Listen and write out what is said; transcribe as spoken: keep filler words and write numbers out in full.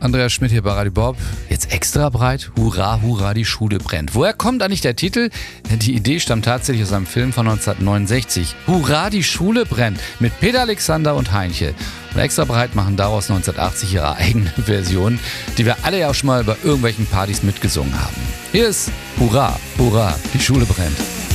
Andreas Schmidt hier bei Radio Bob. Jetzt extra breit. Hurra, hurra, die Schule brennt. Woher kommt eigentlich der Titel? Die Idee stammt tatsächlich aus einem Film von neunzehnhundertneunundsechzig. Hurra, die Schule brennt. Mit Peter Alexander und Heinche. Und extra breit machen daraus neunzehnhundertachtzig ihre eigene Version, die wir alle ja auch schon mal bei irgendwelchen Partys mitgesungen haben. Hier ist Hurra, hurra, die Schule brennt.